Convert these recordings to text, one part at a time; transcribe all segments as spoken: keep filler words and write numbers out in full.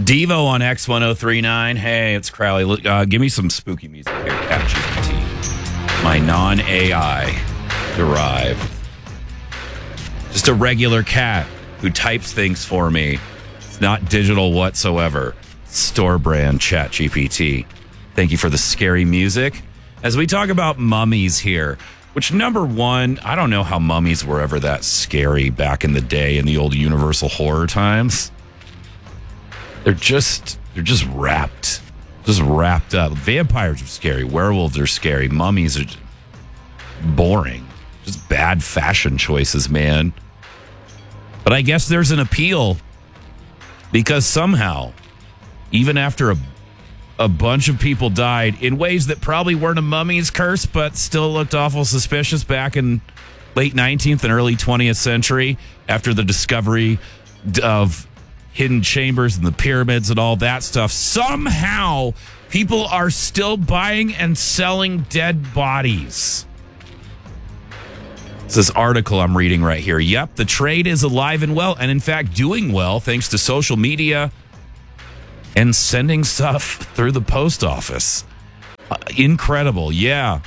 Devo on X ten thirty-nine. Hey, it's Crowley. Look, Uh, give me some spooky music here, ChatGPT. My non-A I derived. Just a regular cat who types things for me. It's not digital whatsoever. Store brand ChatGPT. Thank you for the scary music. As we talk about mummies here, which number one, I don't know how mummies were ever that scary back in the day in the old Universal horror times. They're just they're just wrapped, just wrapped up. Vampires are scary. Werewolves are scary. Mummies are just boring. Just bad fashion choices, man. But I guess there's an appeal because somehow, even after a a bunch of people died in ways that probably weren't a mummy's curse, but still looked awful suspicious back in late nineteenth and early twentieth century after the discovery of hidden chambers and the pyramids and all that stuff. Somehow, people are still buying and selling dead bodies. It's this article I'm reading right here. Yep, the trade is alive and well, and in fact, doing well thanks to social media and sending stuff through the post office. Uh, incredible, yeah.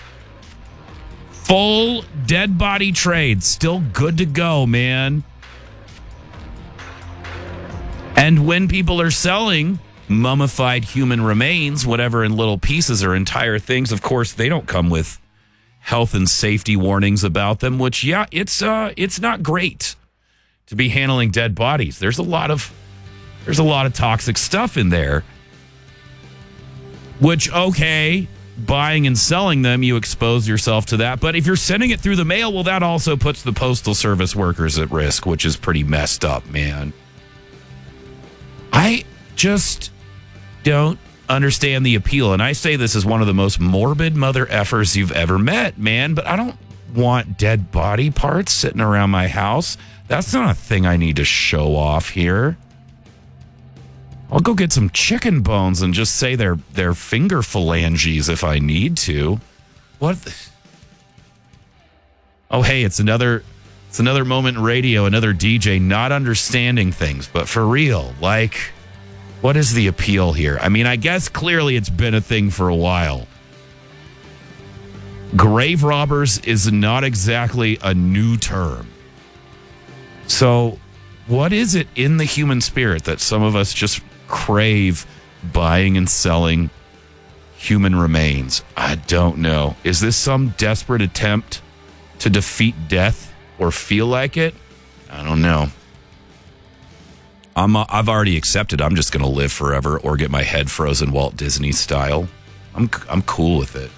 Full dead body trade, still good to go, man. And when people are selling mummified human remains, whatever in little pieces or entire things, of course, they don't come with health and safety warnings about them, which, yeah, it's uh, it's not great to be handling dead bodies. There's a lot of there's a lot of toxic stuff in there, which, okay, buying and selling them, you expose yourself to that. But if you're sending it through the mail, well, that also puts the Postal Service workers at risk, which is pretty messed up, man. I just don't understand the appeal. And I say this is one of the most morbid mother effers you've ever met, man. But I don't want dead body parts sitting around my house. That's not a thing I need to show off here. I'll go get some chicken bones and just say they're, they're finger phalanges if I need to. What? The- oh, hey, it's another... It's another moment in radio, another D J not understanding things. But for real, like, what is the appeal here? I mean, I guess clearly it's been a thing for a while. Grave robbers is not exactly a new term. So what is it in the human spirit that some of us just crave buying and selling human remains? I don't know. Is this some desperate attempt to defeat death? Or feel like it? I don't know. I'm, uh, I've already accepted I'm just going to live forever or get my head frozen Walt Disney style. I'm I'm cool with it.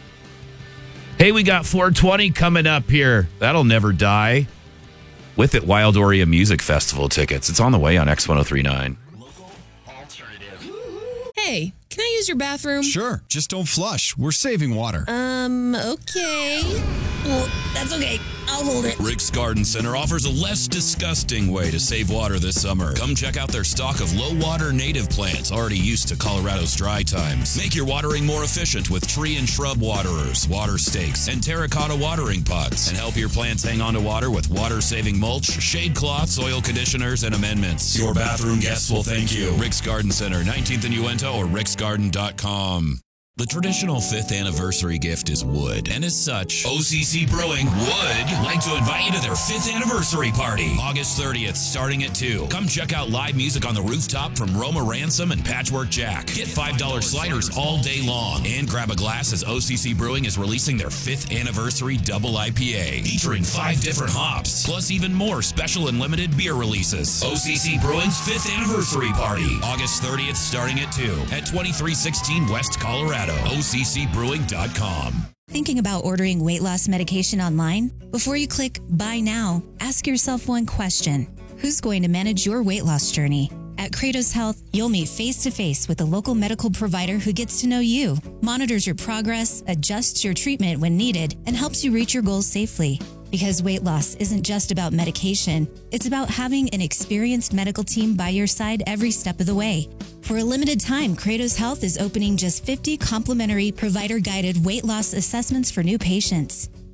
Hey, we got four twenty coming up here. That'll never die. With it, Wild Oria Music Festival tickets. It's on the way on X ten thirty-nine. Local alternative. Hey, can I use your bathroom? Sure, just don't flush. We're saving water. Um, okay. Well, that's okay. I'll hold it. Rick's Garden Center offers a less disgusting way to save water this summer. Come check out their stock of low-water native plants already used to Colorado's dry times. Make your watering more efficient with tree and shrub waterers, water stakes, and terracotta watering pots. And help your plants hang on to water with water-saving mulch, shade cloth, soil conditioners, and amendments. Your bathroom guests will thank you. Rick's Garden Center, nineteenth and Uinta, or ricks garden dot com. The traditional fifth anniversary gift is wood, and as such, O C C Brewing would like to invite you to their fifth anniversary party, August thirtieth, starting at two. Come check out live music on the rooftop from Roma Ransom and Patchwork Jack. Get five dollars sliders all day long, and grab a glass as O C C Brewing is releasing their fifth anniversary double I P A, featuring five different hops, plus even more special and limited beer releases. O C C Brewing's fifth anniversary party, August thirtieth, starting at two, at twenty-three sixteen West Colorado. O C C brewing dot com. Thinking about ordering weight loss medication online? Before you click Buy Now, ask yourself one question. Who's going to manage your weight loss journey? At Kratos Health, you'll meet face-to-face with a local medical provider who gets to know you, monitors your progress, adjusts your treatment when needed, and helps you reach your goals safely. Because weight loss isn't just about medication, it's about having an experienced medical team by your side every step of the way. For a limited time, Kratos Health is opening just fifty complimentary provider-guided weight loss assessments for new patients.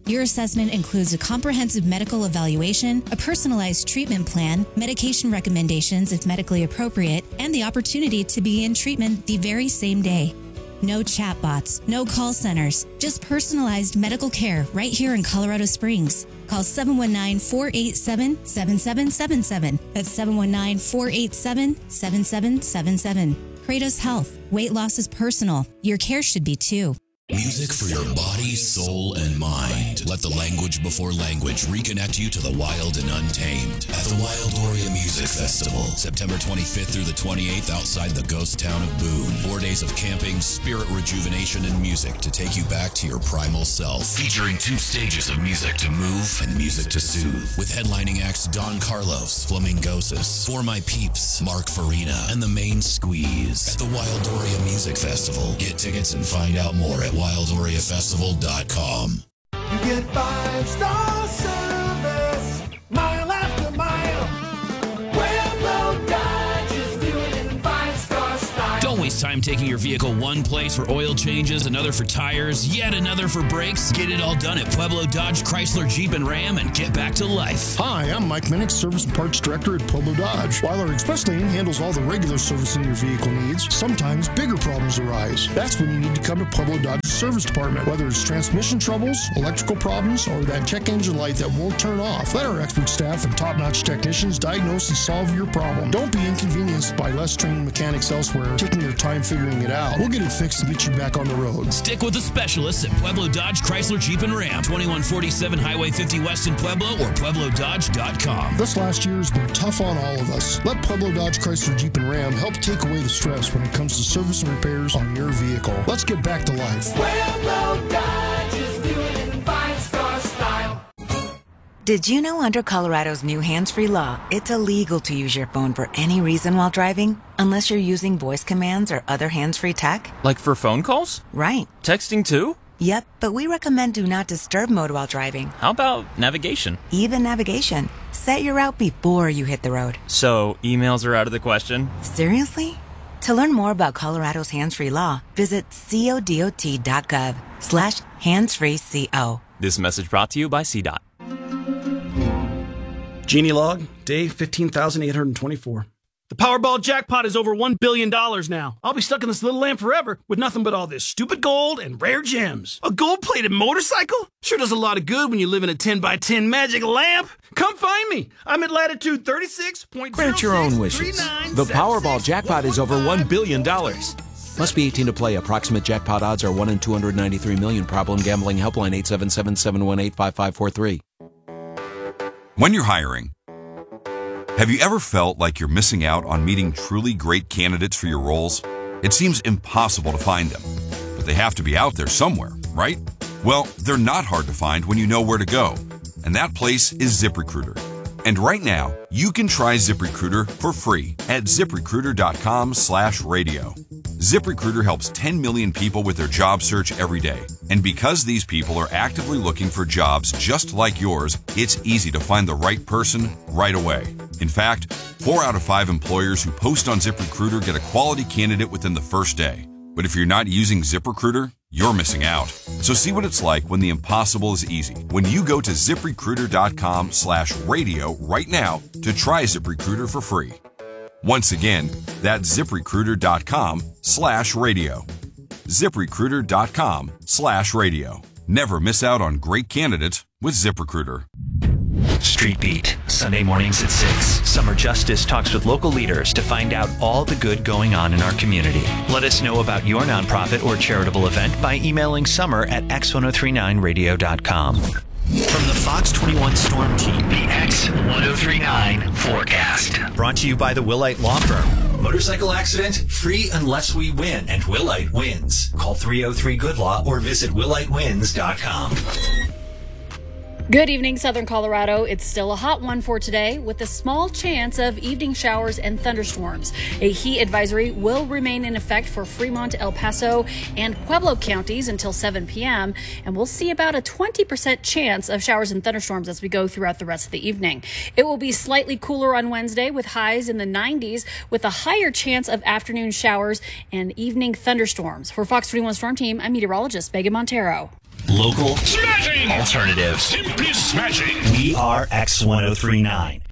Your assessment includes a comprehensive medical evaluation, a personalized treatment plan, medication recommendations if medically appropriate, and the opportunity to begin treatment the very same day. No chatbots, no call centers, just personalized medical care right here in Colorado Springs. Call seven one nine, four eight seven, seven seven seven seven. That's seven one nine, four eight seven, seven seven seven seven. Kratos Health. Weight loss is personal. Your care should be too. Music for your body, soul, and mind. Let the language before language reconnect you to the wild and untamed at the Wildoria Music Festival, September twenty-fifth through the twenty-eighth outside the ghost town of Boone. Four days of camping, spirit rejuvenation, and music to take you back to your primal self. Featuring two stages of music to move and music to soothe. With headlining acts Don Carlos, Flamingosis, For My Peeps, Mark Farina, and the Main Squeeze. At the Wildoria Music Festival. Get tickets and find out more at wildoria festival dot com. You get five-star service, mile after mile. Pueblo Dodge is doing it in five-star style. Don't waste time taking your vehicle one place for oil changes, another for tires, yet another for brakes. Get it all done at Pueblo Dodge, Chrysler, Jeep, and Ram and get back to life. Hi, I'm Mike Minnick, Service and Parts Director at Pueblo Dodge. While our express lane handles all the regular servicing your vehicle needs, sometimes bigger problems arise. That's when you need to come to Pueblo Dodge Service Department. Whether it's transmission troubles, electrical problems, or that check engine light that won't turn off, let our expert staff and top-notch technicians diagnose and solve your problem. Don't be inconvenienced by less trained mechanics elsewhere taking their time figuring it out. We'll get it fixed and get you back on the road. Stick with the specialists at Pueblo Dodge, Chrysler, Jeep, and Ram. twenty-one forty-seven Highway fifty West in Pueblo or pueblo dodge dot com. This last year has been tough on all of us. Let Pueblo Dodge, Chrysler, Jeep, and Ram help take away the stress when it comes to service and repairs on your vehicle. Let's get back to life. Pueblo Dodge is doing it in five-star style. Did you know under Colorado's new hands-free law, it's illegal to use your phone for any reason while driving, unless you're using voice commands or other hands-free tech? Like for phone calls? Right. Texting too? Yep, but we recommend do not disturb mode while driving. How about navigation? Even navigation. Set your route before you hit the road. So, emails are out of the question? Seriously? To learn more about Colorado's hands-free law, visit codot.gov slash handsfreeco. This message brought to you by C DOT. Genie log, day fifteen thousand eight hundred twenty-four. The Powerball jackpot is over one billion dollars now. I'll be stuck in this little lamp forever with nothing but all this stupid gold and rare gems. A gold-plated motorcycle? Sure does a lot of good when you live in a ten by ten magic lamp. Come find me. I'm at latitude thirty-six point zero six. Grant your own wishes. The Powerball jackpot is over one billion dollars. Must be eighteen to play. Approximate jackpot odds are one in two hundred ninety-three million. Problem gambling helpline eight seven seven, seven one eight, five five four three. When you're hiring, have you ever felt like you're missing out on meeting truly great candidates for your roles? It seems impossible to find them, but they have to be out there somewhere, right? Well, they're not hard to find when you know where to go, and that place is ZipRecruiter. And right now, you can try ZipRecruiter for free at ZipRecruiter.com slash radio. ZipRecruiter helps ten million people with their job search every day. And because these people are actively looking for jobs just like yours, it's easy to find the right person right away. In fact, four out of five employers who post on ZipRecruiter get a quality candidate within the first day. But if you're not using ZipRecruiter, you're missing out. So see what it's like when the impossible is easy. When you go to ZipRecruiter.com slash radio right now to try ZipRecruiter for free. Once again, that's ZipRecruiter.com slash radio. ZipRecruiter.com slash radio. Never miss out on great candidates with ZipRecruiter. Street Beat, Sunday mornings at six. Summer Justice talks with local leaders to find out all the good going on in our community. Let us know about your nonprofit or charitable event by emailing summer at x ten thirty-nine radio dot com. From the Fox twenty-one Storm Team, the X ten thirty-nine Forecast. Brought to you by the Willite Law Firm. Motorcycle accident? Free unless we win, and Willite wins. Call three oh three good law or visit willite wins dot com. Good evening, Southern Colorado. It's still a hot one for today with a small chance of evening showers and thunderstorms. A heat advisory will remain in effect for Fremont, El Paso, and Pueblo counties until seven p.m. And we'll see about a twenty percent chance of showers and thunderstorms as we go throughout the rest of the evening. It will be slightly cooler on Wednesday with highs in the nineties with a higher chance of afternoon showers and evening thunderstorms. For Fox twenty-one Storm Team, I'm meteorologist Megan Montero. Local. Smashing. Alternative. Simply smashing. We are X ten thirty-nine.